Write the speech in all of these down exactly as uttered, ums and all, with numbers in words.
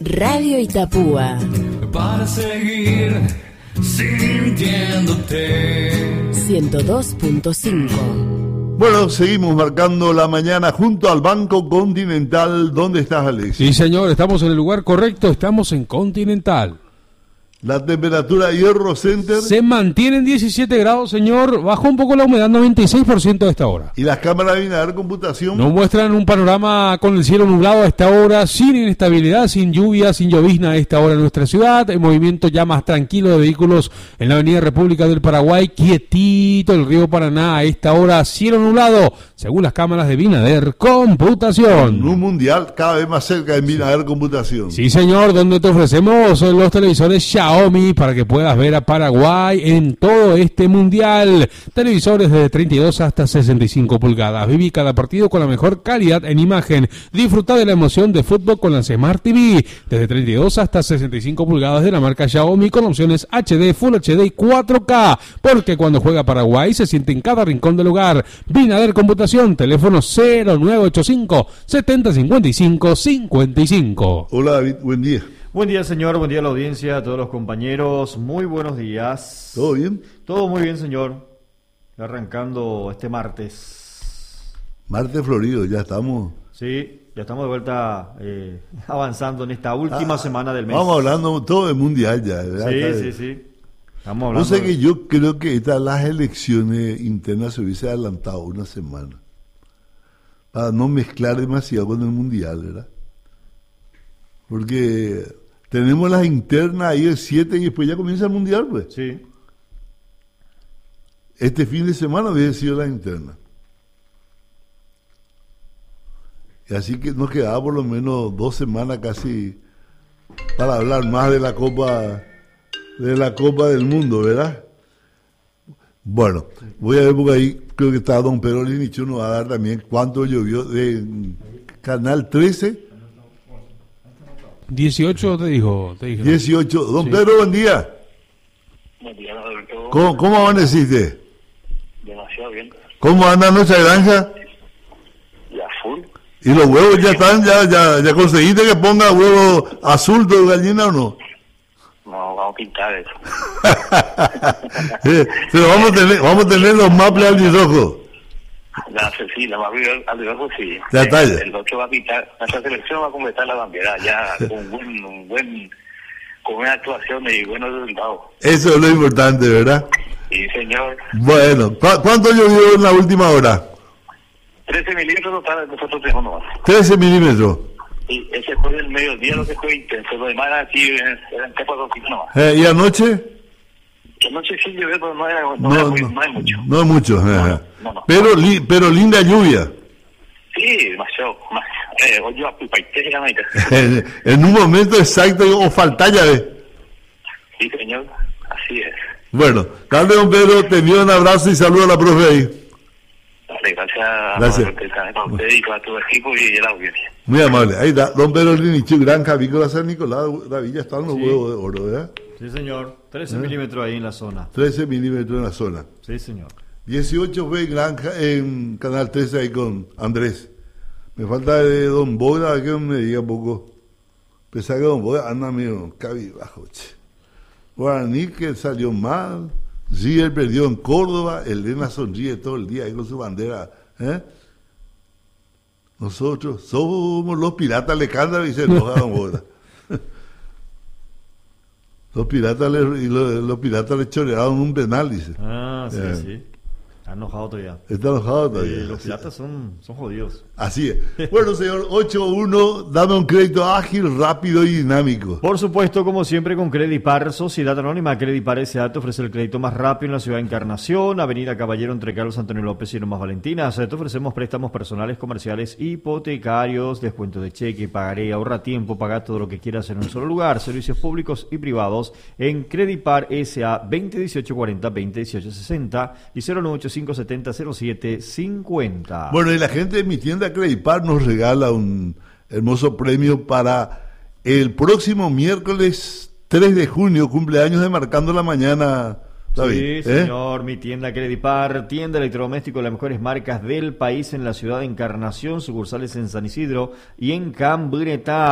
Radio Itapúa. Para seguir sintiéndote. ciento dos punto cinco. Bueno, seguimos marcando la mañana junto al Banco Continental. ¿Dónde estás, Alex? Sí, señor, estamos en el lugar correcto, estamos en Continental. La temperatura Hierro Center. Se mantiene en diecisiete grados, señor. Bajó un poco la humedad, noventa y seis por ciento a esta hora. ¿Y las cámaras de Binader Computación? Nos muestran un panorama con el cielo nublado a esta hora, sin inestabilidad, sin lluvia, sin llovizna a esta hora en nuestra ciudad. El movimiento ya más tranquilo de vehículos en la avenida República del Paraguay. Quietito el río Paraná a esta hora, cielo nublado, según las cámaras de Binader Computación. Un mundial cada vez más cerca de Binader Computación. Sí, señor, donde te ofrecemos los televisores Xiaomi para que puedas ver a Paraguay en todo este mundial. Televisores de treinta y dos hasta sesenta y cinco pulgadas. Viví cada partido con la mejor calidad en imagen. Disfruta de la emoción de fútbol con las Smart T V desde treinta y dos hasta sesenta y cinco pulgadas de la marca Xiaomi con opciones H D, Full H D y cuatro K. Porque cuando juega Paraguay se siente en cada rincón del hogar. Binader Computación, teléfono cero nueve ocho cinco, setenta cincuenta y cinco cincuenta y cinco. Hola, David, buen día. Buen día, señor, buen día a la audiencia, a todos los compañeros, muy buenos días. ¿Todo bien? Todo muy bien, señor. Arrancando este martes. Martes florido, ya estamos. Sí, ya estamos de vuelta eh, avanzando en esta última ah, semana del mes. Vamos hablando todo de mundial ya, ¿verdad? Sí, sí, sí. Estamos hablando. No sé de... que yo creo que estas las elecciones internas se hubiese adelantado una semana para no mezclar demasiado con el mundial, ¿verdad? Porque tenemos las internas ahí el siete y después ya comienza el mundial, pues. Sí. Este fin de semana hubiese sido las internas. Y así que nos quedaba por lo menos dos semanas casi para hablar más de la Copa, de la Copa del Mundo, ¿verdad? Bueno, voy a ver porque ahí creo que está don Pedro Linicho, nos va a dar también cuánto llovió de Canal trece. dieciocho te dijo, te dijo. dieciocho. Don Sí. Pedro, buen día. Buen día, Alberto. ¿Cómo, cómo amaneciste? Demasiado bien. ¿Cómo anda nuestra granja? Ya full. ¿Y los huevos ya están? ¿Ya, ya, ya conseguiste que ponga huevo azul de gallina o no? No, vamos a pintar eso. eh, pero vamos a tener, vamos a tener los maples albirrojos. La sí, la más alrededor sí. Ya está, ya. El otro va a pintar, nuestra selección va a completar la bandera ya con un buen, un buen, con buenas actuaciones y buenos resultados. Eso es lo importante, ¿verdad? Sí, señor. Bueno, ¿cu- ¿cuánto llovió en la última hora? trece milímetros total, nosotros tenemos nomás. trece milímetros. Y ese fue del mediodía lo que fue intenso, lo demás era así, eran tres cuatro pisos nomás. Eh, ¿Y anoche? Que noche sí llovió, pero no era, no, No, era muy, no, no hay mucho. no es mucho. ajá. no, no. Pero, li- pero linda lluvia. Sí, demasiado. Más, eh, hoy yo a Pulpaité, ganadita. en, en un momento exacto o falta ya ves. Sí, señor, así es. Bueno, dale, don Pedro, te envío un abrazo y saludo a la profe ahí. Dale, gracias, Gracias. a usted y a tu equipo y a la audiencia. Muy amable. Ahí está, don Pedro Linichu, Granja Avícola San Nicolás, la villa están los Sí. huevos de oro, ¿verdad? Sí, señor. trece ¿Eh? milímetros ahí en la zona. trece milímetros en la zona. Sí, señor. dieciocho fue en Granja, en Canal trece ahí con Andrés. Me falta de don Boda que me diga poco. Pensaba que don Boda anda medio cabibajo, che. Guaraní que salió mal. River perdió en Córdoba. Elena sonríe todo el día ahí con su bandera. ¿eh? Nosotros somos los piratas, le canta y se enoja don Boda. Los piratas le, y los, los piratas le chorearon un penal, dice. Ah, sí, Eh. sí. Está enojado todavía. Está enojado Sí, todavía. los así, piratas son, son jodidos. así es. Bueno, señor, ocho uno, dame un crédito ágil, rápido y dinámico. Por supuesto, como siempre, con Credipar, Sociedad Anónima. Credipar S A te ofrece el crédito más rápido en la ciudad de Encarnación, Avenida Caballero entre Carlos Antonio López y Lomas Valentinas. Te ofrecemos préstamos personales, comerciales, hipotecarios, descuento de cheque, pagaré, ahorra tiempo, paga todo lo que quieras en un solo lugar. Servicios públicos y privados en Credipar S A veinte dieciocho cuarenta, veinte dieciocho sesenta y cero nueve ocho cinco setenta cero siete cincuenta. Bueno, y la gente de mi tienda Credipar nos regala un hermoso premio para el próximo miércoles tres de junio, cumpleaños de Marcando la Mañana. David, Sí, ¿eh? señor, mi tienda Credipar, tienda electrodoméstico de las mejores marcas del país en la ciudad de Encarnación, sucursales en San Isidro y en Cambretá.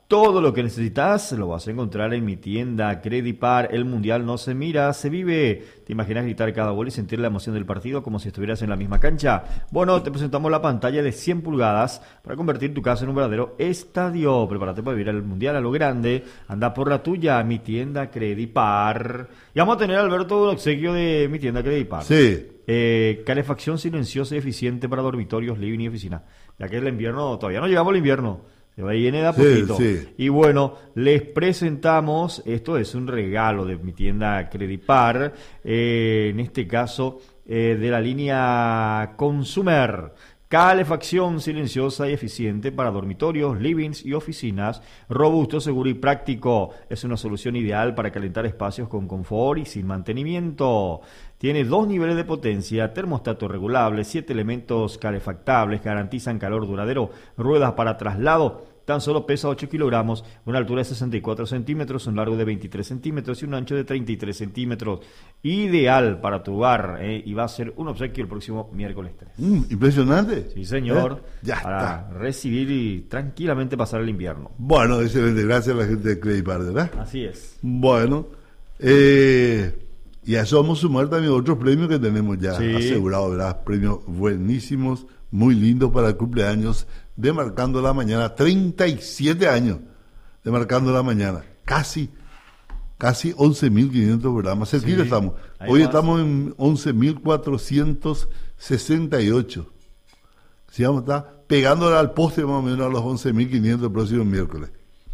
Todo lo que necesitas lo vas a encontrar en mi tienda Credipar. El mundial no se mira, se vive. ¿Te imaginas gritar cada gol y sentir la emoción del partido como si estuvieras en la misma cancha? Bueno, te presentamos la pantalla de cien pulgadas para convertir tu casa en un verdadero estadio. Prepárate para vivir el mundial a lo grande. Anda por la tuya, mi tienda Credipar. Y vamos a tener, Alberto, un obsequio de mi tienda Credipar. Sí. Eh, calefacción silenciosa y eficiente para dormitorios, living y oficina. Ya que el invierno, todavía no llegamos al invierno. Se va a viene de a poquito. Sí, sí. Y bueno, les presentamos, esto es un regalo de mi tienda Credipar, eh, en este caso eh, de la línea Consumer. Calefacción silenciosa y eficiente para dormitorios, livings y oficinas. Robusto, seguro y práctico. Es una solución ideal para calentar espacios con confort y sin mantenimiento. Tiene dos niveles de potencia, termostato regulable, siete elementos calefactables, garantizan calor duradero, ruedas para traslado. Tan solo pesa ocho kilogramos, una altura de sesenta y cuatro centímetros, un largo de veintitrés centímetros y un ancho de treinta y tres centímetros. Ideal para tu hogar, ¿eh? Y va a ser un obsequio el próximo miércoles tres. Mm, impresionante. Sí, señor. ¿Eh? Ya para está. recibir y tranquilamente pasar el invierno. Bueno, excelente. Gracias a la gente de Credipar, ¿verdad? Así es. Bueno, eh, y a eso vamos a sumar también otros premios que tenemos ya Sí. asegurados, ¿verdad? Premios buenísimos, muy lindos para el cumpleaños de Marcando la Mañana. treinta y siete años de Marcando la Mañana. Casi, casi once mil quinientos, ¿verdad? Más cerquita Sí, estamos. ahí Hoy vas. estamos en once mil cuatrocientos sesenta y ocho. Sí, vamos a estar pegándole al poste más o menos a los once mil quinientos el próximo miércoles.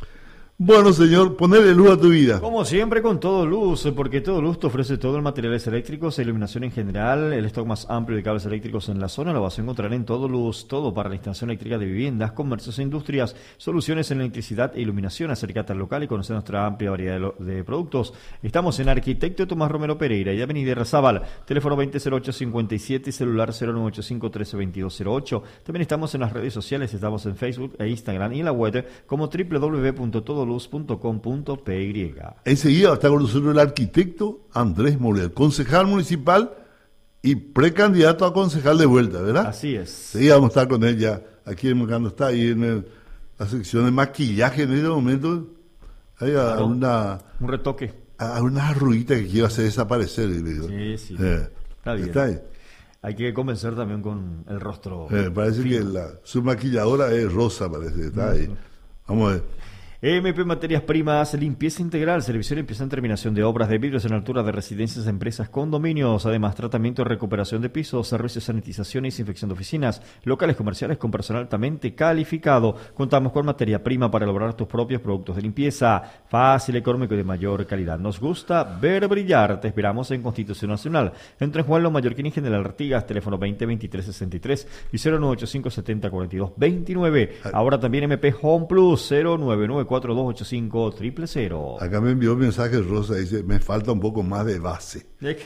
Bueno, señor, ponerle luz a tu vida. Como siempre con Todo Luz, porque Todo Luz te ofrece todo en materiales eléctricos e iluminación en general. El stock más amplio de cables eléctricos en la zona lo vas a encontrar en Todo Luz. Todo para la instalación eléctrica de viviendas, comercios e industrias. Soluciones en electricidad e iluminación. Acércate al local y conoce nuestra amplia variedad de, lo- de productos. Estamos en Arquitecto Tomás Romero Pereira y Avenida Razabal. Teléfono veinte cero ocho cincuenta y siete y celular cero nueve ocho cinco trece veintidós cero ocho. También estamos en las redes sociales. Estamos en Facebook e Instagram y en la web como doble u doble u doble u punto todo luz punto com punto p y. Enseguida está con nosotros el arquitecto Andrés Morel, concejal municipal y precandidato a concejal de vuelta, ¿verdad? Así es. Sí, vamos a estar con él ya. Aquí en Mercado está ahí en el- la sección de maquillaje en este momento. Hay a- Claro. una, Un retoque. a una arruguita que quiere hacer desaparecer. le digo. Sí, sí. Eh, Está bien. ahí. Hay que convencer también con el rostro. Eh, parece fino. que la, su maquilladora es rosa, parece. Está ahí. Vamos a ver. M P Materias Primas, limpieza integral, servicio de limpieza en terminación de obras de vidrios en altura de residencias, empresas, condominios, además tratamiento y recuperación de pisos, servicios de sanitización y desinfección de oficinas, locales comerciales con personal altamente calificado. Contamos con materia prima para elaborar tus propios productos de limpieza, fácil, económico y de mayor calidad. Nos gusta ver brillar. Te esperamos en Constitución Nacional, entre Juan Los Mallorquín y General Artigas, teléfono veinte veintitrés sesenta y tres y cero nueve ocho cinco setenta cuarenta y dos veintinueve. Ahora también M P Home Plus, cero nueve nueve cuatro dos ocho cinco cero cero cero. Acá me envió un mensaje rosa. Dice: me falta un poco más de base.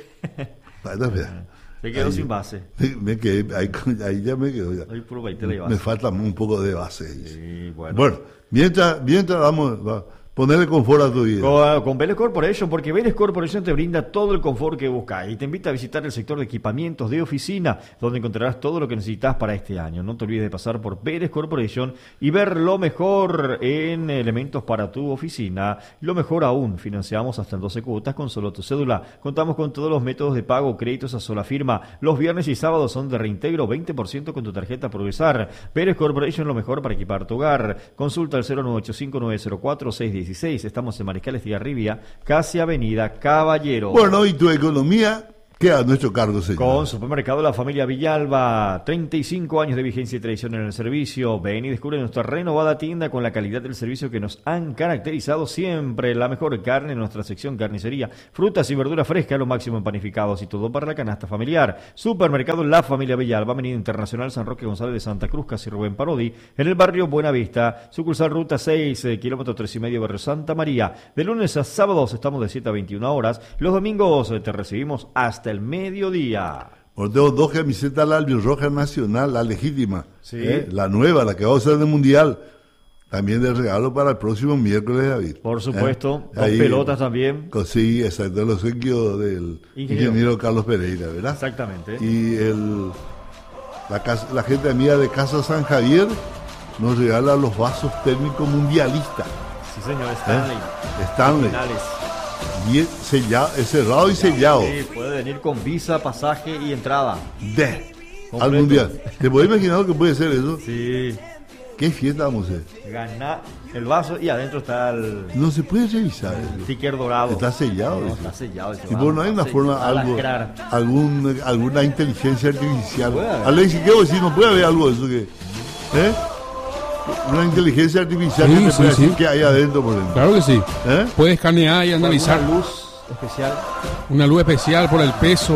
Bueno, mira, Se quedó ahí- sin base. Me, me quedé, ahí, ahí ya me quedo. Ya. Hoy puro veinte le Me base. falta un poco de base. dice. Sí, bueno. Bueno, mientras, mientras vamos a ponerle confort a tu vida. Con, con Vélez Corporation, porque Vélez Corporation te brinda todo el confort que buscas y te invita a visitar el sector de equipamientos de oficina, donde encontrarás todo lo que necesitas para este año. No te olvides de pasar por Vélez Corporation y ver lo mejor en elementos para tu oficina. Lo mejor aún, financiamos hasta en doce cuotas con solo tu cédula. Contamos con todos los métodos de pago, créditos a sola firma. Los viernes y sábados son de reintegro, veinte por ciento con tu tarjeta Progresar. Vélez Corporation, lo mejor para equipar tu hogar. Consulta al cero nueve ocho cinco nueve cero cuatro seis uno seis. Estamos en Mariscal Estigarribia, casi Avenida Caballero. Bueno, y tu economía queda a nuestro cargo, señor. Con Supermercado La Familia Villalba, treinta y cinco años de vigencia y tradición en el servicio. Ven y descubre nuestra renovada tienda con la calidad del servicio que nos han caracterizado siempre. La mejor carne en nuestra sección carnicería, frutas y verduras frescas, lo máximo en panificados y todo para la canasta familiar. Supermercado La Familia Villalba, Avenida Internacional San Roque González de Santa Cruz, casi Rubén Parodi, en el barrio Buenavista, sucursal Ruta seis, eh, kilómetro tres y medio, barrio Santa María. De lunes a sábados estamos de siete a veintiuna horas. Los domingos eh, te recibimos hasta el mediodía. Bueno, tengo dos camisetas, la albirroja nacional, la legítima, Sí. ¿eh? La nueva, la que va a ser del mundial. También de regalo para el próximo miércoles, David. Por supuesto, ¿Eh? dos Ahí, pelotas también. con- Sí, exacto, el obsequio del Ingeniero. ingeniero Carlos Pereira, ¿verdad? Exactamente. Y el, la, casa- la gente amiga de Casa San Javier nos regala los vasos térmicos mundialistas. Sí, señor, Stanley. ¿Eh? Stanley. Finales. Bien sellado, es cerrado y sellado. Sí, puede venir con visa, pasaje y entrada. De al Completo. mundial. ¿Te puedes imaginar lo que puede ser eso? Sí. ¿Qué fiesta vamos a hacer? Gana el vaso y adentro está el No se puede revisar. eso. sticker dorado. Está sellado. No, eso. está sellado. ese Tipo, vaso, no hay una está forma, sellado. algo, Alacrar. algún, alguna inteligencia artificial. Puede haber. Alexis, ¿qué vos decís? No puede haber algo de eso que. ¿Eh? Una inteligencia artificial Sí, que te sí, puede sí. decir qué hay adentro, por ejemplo. Claro que sí. ¿Eh? Puede escanear y analizar. Una luz especial Una luz especial por el peso.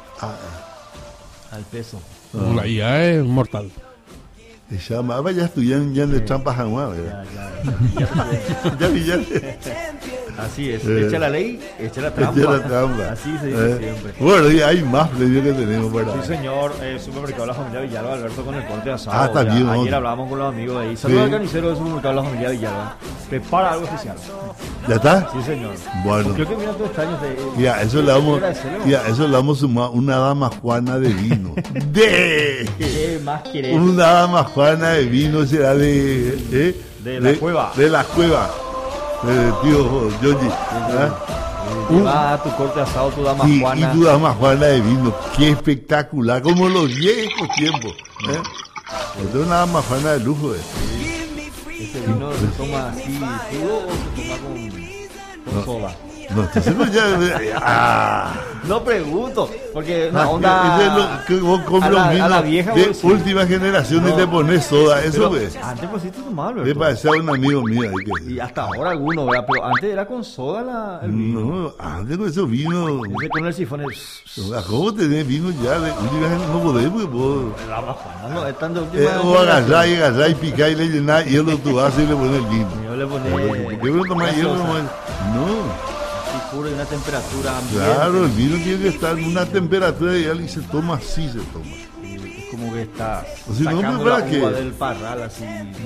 al peso. No, la I A es mortal. Se llama, ah, ya estudian ya de trampa januá, Ya, ¿verdad? ya, Ya vi, ya. Así es. Eh. Echa la ley, echa la trampa. Echa la trampa. Así se dice Eh. siempre. Bueno, y hay más medios que tenemos para. Sí, señor, eh, supermercado La Familia Villalba, Alberto, con el corte de asado. Ah, está Ya, bien, ¿no? Ayer hablábamos con los amigos de ahí. Saludos Sí. al carnicero del supermercado La Familia Villalba. Prepara algo especial. ¿Ya está? Sí, señor. Bueno. Creo que mira todo este año de. Ya, eso le vamos, Agradecerle, ¿no? ya, eso le vamos a sumar una dama juana de vino. De ¿Qué más querés? una dama juana de vino será de ¿eh? De la cueva. De la cueva. De tío Yogi. ¿Ah? Lleva a tu corte de asado, tu dama Y, y Juana. tu dama juana de vino. Qué espectacular. Como los viejos tiempos. ¿Eh? Esto es una dama juana de lujo. ¿Eh? Ese vino se toma así puro o se toma con, con soda. No, entonces no ya. Ah. No pregunto, porque Ah, una onda. ese es lo que vos compras a la- un vino a la vieja, de vos sí. última generación y No. le pones soda. Eso Pero ves. antes pues sí te tomaba, Me Alberto. parecía un amigo mío ahí que. Y hasta ahora alguno, ¿verdad? Pero antes era con soda la, el vino. No, antes con esos vinos. Ese con el sifón es. ¿Cómo tenés vino ya? De última generación? No podés, porque vos. La más Juana, no, es tan de última Eh, vos agarrás y generación. agarrás y picás y le llenás hielo tu vaso y le pones el vino. Yo le ponía. ¿Por qué no tomás hielo? gaseosa, nomás? No. así puro y una temperatura ambiente. Claro, el vino tiene que estar en una temperatura ideal y se toma así, se toma. Es como que está O si no, sacando ¿para la qué? uva del parral así.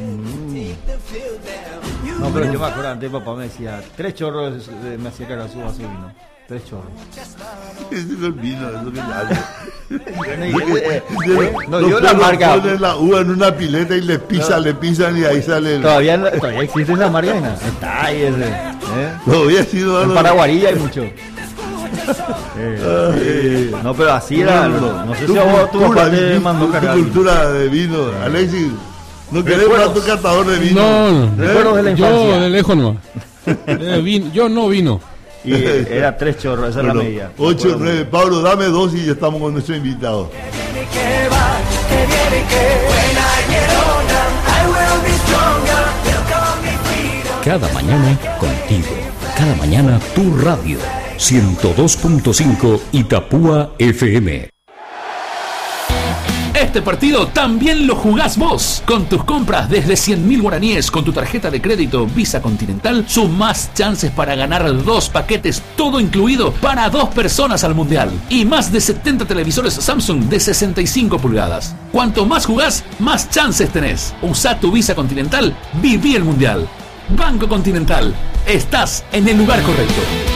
No, pero yo me acuerdo antes papá me decía, tres chorros eh, me hacía cargar su vaso de vino. Tres chorros. Ese es el vino, es lo que le hace. Eh, eh, No, Los yo la perros marca. ponen la uva en una pileta y le pisan, le pisan y ahí sale el... Todavía, no- todavía existe esa marca, ¿no? Está ahí ese. ¿eh? No, había sido En algo... Paraguarilla hay mucho. Eh, no, pero así era. No, no sé si a vos tu papá te mandó tu cargar. cultura de vino. Alexis, no querés Recuerdos. más tu catador de vino. No, no. ¿Eh? Recuerdos de la Yo infancia. de lejos no. Eh, vin- yo no vino. Y era tres chorros, esa es la Bueno, medida. ocho, nueve. Pablo, dame dos y ya estamos con nuestro invitado. Cada mañana contigo. Cada mañana tu radio. ciento dos punto cinco Itapúa F M. Este partido también lo jugás vos. Con tus compras desde cien mil guaraníes con tu tarjeta de crédito Visa Continental, sumás chances para ganar dos paquetes, todo incluido, para dos personas al Mundial. Y más de setenta televisores Samsung de sesenta y cinco pulgadas. Cuanto más jugás, más chances tenés. Usá tu Visa Continental, viví el Mundial. Banco Continental, estás en el lugar correcto.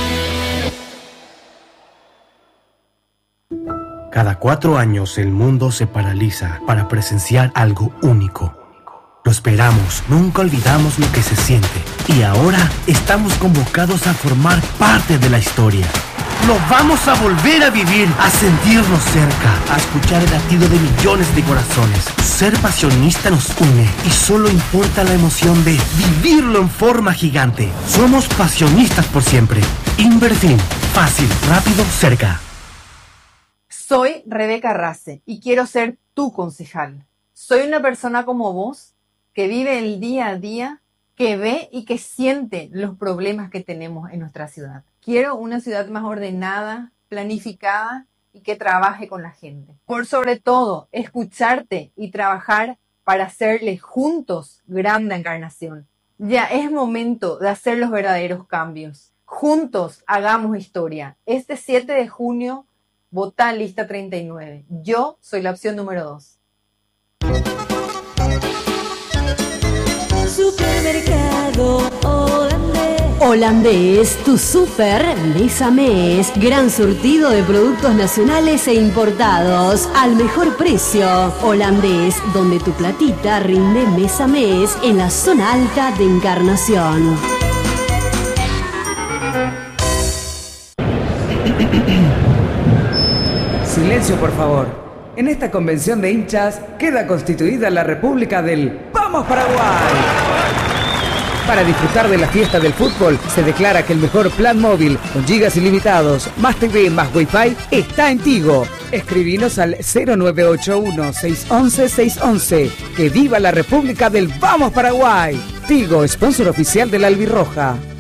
Cada cuatro años el mundo se paraliza para presenciar algo único. Lo esperamos, nunca olvidamos lo que se siente. Y ahora estamos convocados a formar parte de la historia. Lo vamos a volver a vivir, a sentirnos cerca, a escuchar el latido de millones de corazones. Ser pasionista nos une y solo importa la emoción de vivirlo en forma gigante. Somos pasionistas por siempre. Inverfin, fácil, rápido, cerca. Soy Rebeca Race y quiero ser tu concejal. Soy una persona como vos que vive el día a día, que ve y que siente los problemas que tenemos en nuestra ciudad. Quiero una ciudad más ordenada, planificada y que trabaje con la gente. Por sobre todo, escucharte y trabajar para hacerle juntos grande Encarnación. Ya es momento de hacer los verdaderos cambios. Juntos hagamos historia. Este siete de junio, vota lista treinta y nueve. Yo soy la opción número dos. Supermercado holandés. Holandés, tu super mes a mes. Gran surtido de productos nacionales e importados al mejor precio. Holandés, donde tu platita rinde mes a mes en la zona alta de Encarnación. Silencio, por favor. En esta convención de hinchas queda constituida la República del ¡Vamos Paraguay! Para disfrutar de la fiesta del fútbol, se declara que el mejor plan móvil con gigas ilimitados, más T V más Wi-Fi está en Tigo. Escribinos al cero nueve ocho uno, seis uno uno, seis uno uno. ¡Que viva la República del Vamos Paraguay! Tigo, sponsor oficial de la Albirroja.